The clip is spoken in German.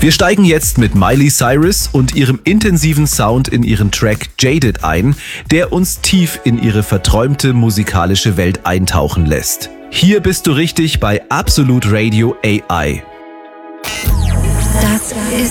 Wir steigen jetzt mit Miley Cyrus und ihrem intensiven Sound in ihren Track Jaded ein, der uns tief in ihre verträumte musikalische Welt eintauchen lässt. Hier bist du richtig bei Absolute Radio AI. Das ist